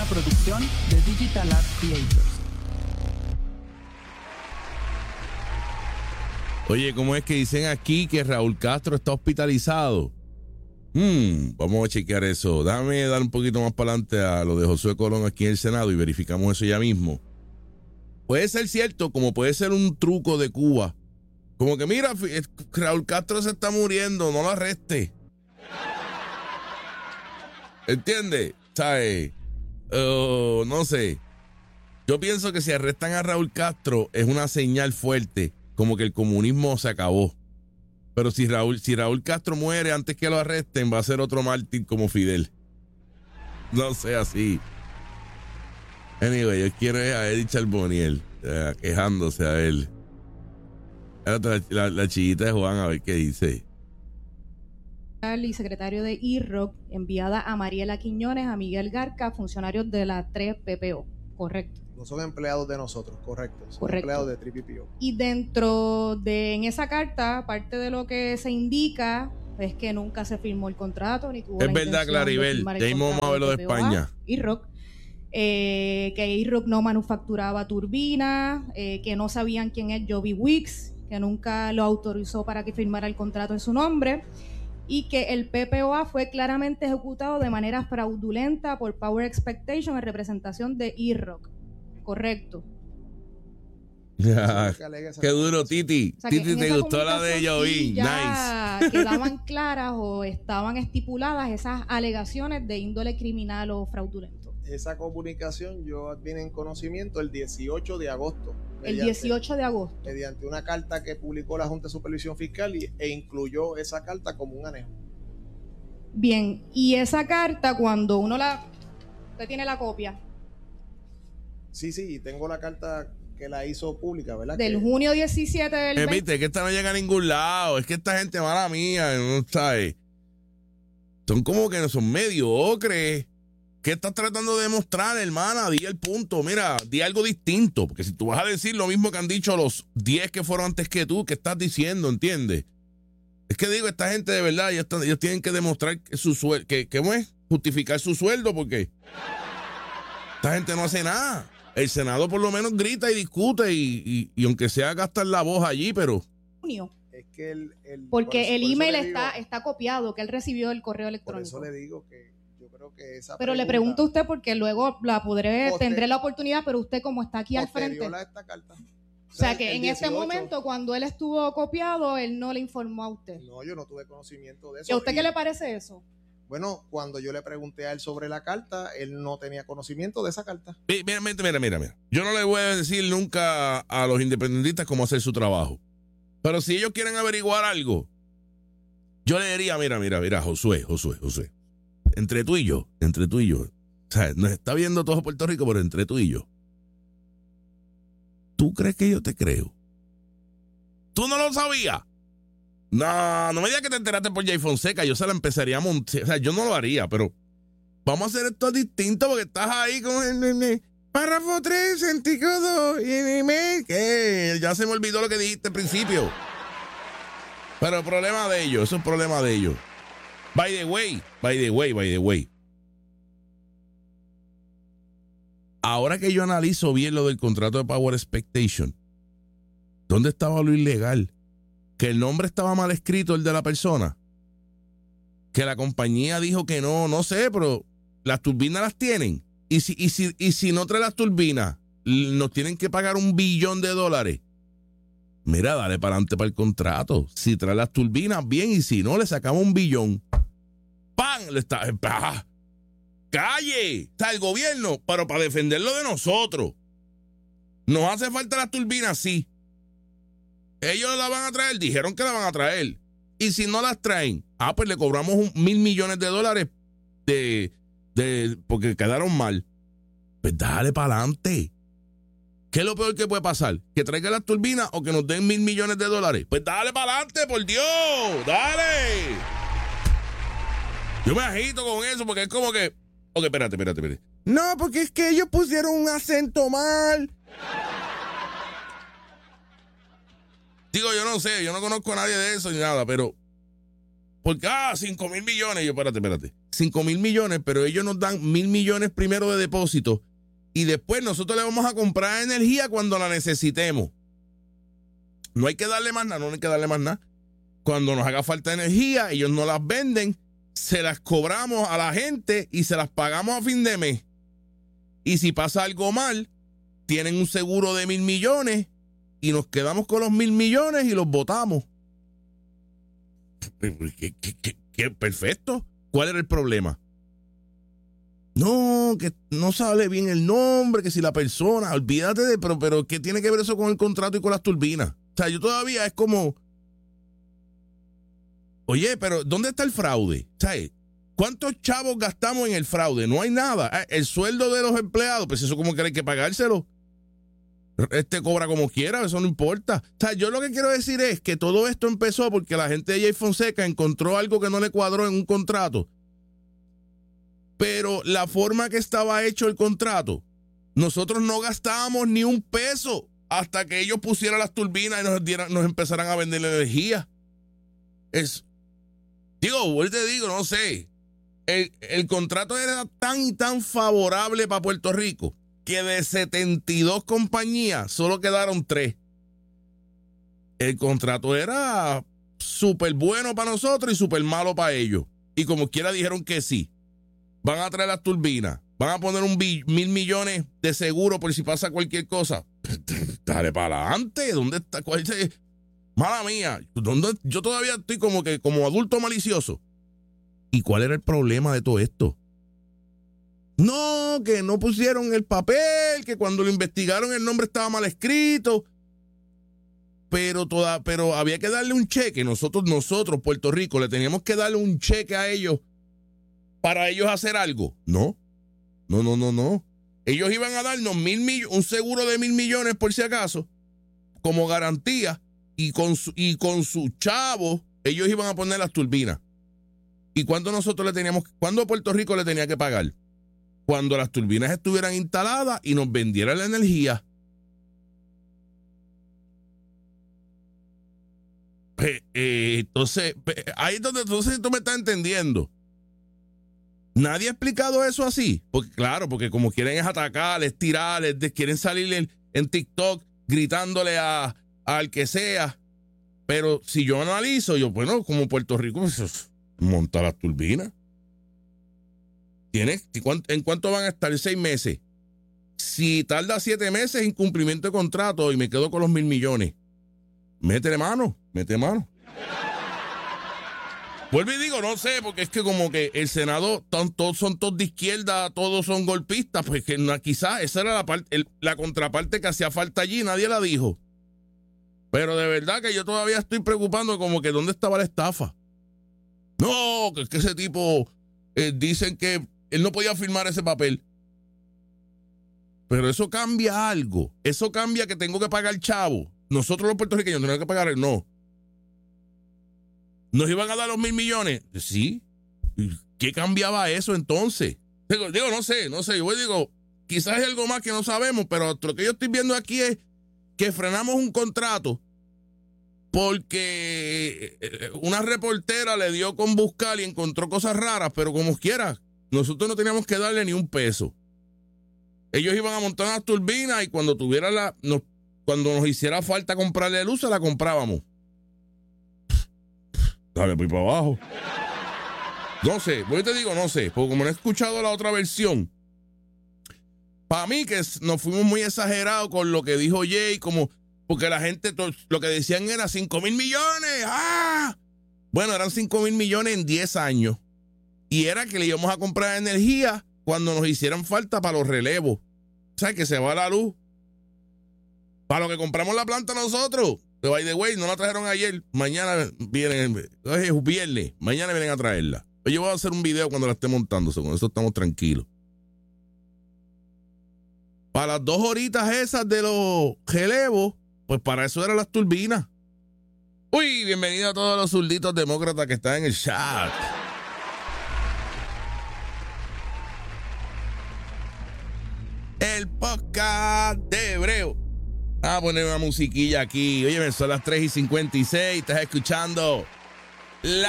producción de Digital Art Creators. Oye, ¿cómo es que dicen aquí que Raúl Castro está hospitalizado? Vamos a chequear eso. Déjame dar un poquito más para adelante a lo de Josué Colón aquí en el Senado y verificamos eso ya mismo. Puede ser cierto, como puede ser un truco de Cuba. Como que mira, Raúl Castro se está muriendo, no lo arreste. ¿Entiendes? ¿Sabes? No sé. Yo pienso que si arrestan a Raúl Castro es una señal fuerte, como que el comunismo se acabó. Pero si Raúl Castro muere antes que lo arresten, va a ser otro mártir como Fidel. No sé, así. Anyway, yo quiero a Eddie Charboniel quejándose a él. La chiquita de Juan, a ver qué dice. Y secretario de IROC, enviada a Mariela Quiñones, a Miguel Garca, funcionarios de la 3 PPO. Correcto. No son empleados de nosotros, correcto. Son Correcto. empleados de 3 PPO. Y dentro de en esa carta, parte de lo que se indica es que nunca se firmó el contrato, ni tuvo es la verdad, intención Claribel. de firmar el Ya mismo vamos a ver lo de PPOA, España. IROC. Que IROC no manufacturaba turbinas, que no sabían quién es Joby Wicks, que nunca lo autorizó para que firmara el contrato en su nombre, y que el PPOA fue claramente ejecutado de manera fraudulenta por Power Expectation en representación de IROC. Correcto. Qué duro, Titi. O sea, que Titi, en ¿te esa gustó la de comunicación Jovín? sí ya Nice. quedaban claras o estaban estipuladas esas alegaciones de índole criminal o fraudulento. Esa comunicación yo vine en conocimiento el 18 de agosto. El 18 de agosto. Mediante una carta que publicó la Junta de Supervisión Fiscal e incluyó esa carta como un anejo. Bien, y esa carta cuando uno usted tiene la copia. Sí, tengo la carta que la hizo pública, ¿verdad? Del junio 17 del 20. Viste, que esta no llega a ningún lado. Es que esta gente, mala mía, no sabe. Son como que no son mediocres. ¿Qué estás tratando de demostrar, hermana? Di el punto. Mira, di algo distinto. Porque si tú vas a decir lo mismo que han dicho los 10 que fueron antes que tú, ¿qué estás diciendo? ¿Entiendes? Es que digo, esta gente de verdad, ellos tienen que demostrar que su sueldo, ¿cómo es? Justificar su sueldo, porque esta gente no hace nada. El Senado por lo menos grita y discute y aunque sea gastar la voz allí, pero... Junio. Es que porque el email está copiado, que él recibió el correo electrónico. Por eso le digo que yo creo que esa pero pregunta, le pregunto a usted porque luego tendré la oportunidad, pero usted como está aquí al frente. A esta carta. O sea que en ese momento, cuando él estuvo copiado, él no le informó a usted. No, yo no tuve conocimiento de eso. ¿Y a usted qué le parece eso? Bueno, cuando yo le pregunté a él sobre la carta, él no tenía conocimiento de esa carta. Mira. Yo no le voy a decir nunca a los independentistas cómo hacer su trabajo. Pero si ellos quieren averiguar algo, yo le diría, mira, Josué. Entre tú y yo. O sea, nos está viendo todo Puerto Rico, pero entre tú y yo. ¿Tú crees que yo te creo? ¿Tú no lo sabías? No me digas que te enteraste por Jay Fonseca. Yo se la empezaría a montar. O sea, yo no lo haría, pero vamos a hacer esto distinto porque estás ahí con el párrafo 3, artículo 2 y que ya se me olvidó lo que dijiste al principio. Pero el problema de ellos, eso es el problema de ellos. By the way. Ahora que yo analizo bien lo del contrato de Power Expectation, ¿dónde estaba lo ilegal? Que el nombre estaba mal escrito, el de la persona. Que la compañía dijo que no sé, pero las turbinas las tienen. Y si no trae las turbinas, nos tienen que pagar $1 billón. Mira, dale para adelante para el contrato. Si trae las turbinas, bien, y si no, le sacamos $1 billón. ¡Pam! ¡Calle! Está el gobierno, pero para defenderlo de nosotros. Nos hace falta las turbinas, sí. Ellos la van a traer, dijeron que la van a traer. Y si no las traen, pues le cobramos $1,000 millones porque quedaron mal. Pues dale para adelante. ¿Qué es lo peor que puede pasar? ¿Que traigan las turbinas o que nos den $1,000 millones? Pues dale para adelante, por Dios. Dale. Yo me agito con eso porque es como que... Ok, espérate. No, porque es que ellos pusieron un acento mal. Digo, yo no sé, yo no conozco a nadie de eso ni nada, pero... Porque, $5,000 millones. Yo, espérate. 5,000 millones, pero ellos nos dan 1,000 millones primero de depósito y después nosotros le vamos a comprar energía cuando la necesitemos. No hay que darle más nada, no hay que darle más nada. Cuando nos haga falta energía, ellos nos las venden, se las cobramos a la gente y se las pagamos a fin de mes. Y si pasa algo mal, tienen un seguro de 1,000 millones y nos quedamos con los 1,000 millones y los botamos. ¿Qué? Perfecto. ¿Cuál era el problema? No, que no sale bien el nombre, que si la persona, olvídate de, pero ¿qué tiene que ver eso con el contrato y con las turbinas? O sea, yo todavía es como, oye, pero ¿dónde está el fraude? ¿Sabes? ¿Cuántos chavos gastamos en el fraude? No hay nada. El sueldo de los empleados, pues eso como que hay que pagárselo. Cobra como quiera, eso no importa. O sea, yo lo que quiero decir es que todo esto empezó porque la gente de Jay Fonseca encontró algo que no le cuadró en un contrato. Pero la forma que estaba hecho el contrato, nosotros no gastábamos ni un peso hasta que ellos pusieran las turbinas y nos empezaran a vender la energía. No sé. El contrato era tan favorable para Puerto Rico que de 72 compañías solo quedaron 3. El contrato era súper bueno para nosotros y súper malo para ellos. Y como quiera dijeron que sí. Van a traer las turbinas, van a poner 1,000 millones de seguro por si pasa cualquier cosa. Dale para adelante. ¿Dónde está? Mala mía, yo todavía estoy como adulto malicioso. ¿Y cuál era el problema de todo esto? No, que no pusieron el papel, que cuando lo investigaron el nombre estaba mal escrito. Pero había que darle un cheque. Nosotros, Puerto Rico, le teníamos que darle un cheque a ellos para ellos hacer algo. No. Ellos iban a darnos un seguro de 1,000 millones por si acaso, como garantía, y con su chavo, ellos iban a poner las turbinas. ¿Y cuándo cuándo Puerto Rico le tenía que pagar? Cuando las turbinas estuvieran instaladas y nos vendieran la energía. Entonces, ahí es donde tú me estás entendiendo. Nadie ha explicado eso así. Porque como quieren es atacar, es tirar, quieren salir en TikTok gritándole al que sea. Pero si yo analizo, como Puerto Rico, pues, monta las turbinas. ¿En cuánto van a estar? 6 meses. Si tarda 7 meses, incumplimiento de contrato y me quedo con los 1,000 millones. Mete mano. Vuelvo y digo, no sé, porque es que como que el Senado todos son de izquierda, todos son golpistas, pues que quizás esa era la contraparte que hacía falta allí, nadie la dijo. Pero de verdad que yo todavía estoy preocupando como que dónde estaba la estafa. No, que es que ese tipo dicen que él no podía firmar ese papel. Pero eso cambia algo. Eso cambia que tengo que pagar chavo. Nosotros los puertorriqueños tenemos que pagar no. ¿Nos iban a dar los 1,000 millones? Sí. ¿Qué cambiaba eso entonces? Digo, no sé. Yo digo, quizás hay algo más que no sabemos, pero lo que yo estoy viendo aquí es que frenamos un contrato porque una reportera le dio con buscar y encontró cosas raras, pero como quiera, nosotros no teníamos que darle ni un peso. Ellos iban a montar unas turbinas y cuando cuando nos hiciera falta comprarle luz, se la comprábamos. Dale, voy para abajo. No sé, yo te digo, no sé, porque como no he escuchado la otra versión, para mí que nos fuimos muy exagerados con lo que dijo Jay, porque la gente lo que decían era 5,000 millones. ¡Ah! Bueno, eran 5,000 millones en 10 años. Y era que le íbamos a comprar energía cuando nos hicieran falta para los relevos. O sea, que se va la luz. Para lo que compramos la planta nosotros. Que by the way, no la trajeron ayer. Mañana vienen, es viernes. Mañana vienen a traerla. Yo voy a hacer un video cuando la esté montando. Con eso estamos tranquilos. Para las 2 horitas esas de los relevos, pues para eso eran las turbinas. Uy, bienvenido a todos los zurditos demócratas que están en el chat. El podcast de Hebreo. Vamos a poner una musiquilla aquí. Oye, son las 3:56. Estás escuchando